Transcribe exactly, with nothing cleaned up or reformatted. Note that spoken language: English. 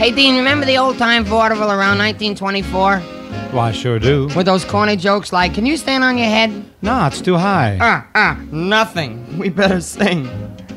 Hey, Dean, remember the old-time vaudeville around nineteen twenty-four? Well, I sure do. With those corny jokes like, can you stand on your head? No, it's too high. Ah, ah, nothing. We better sing.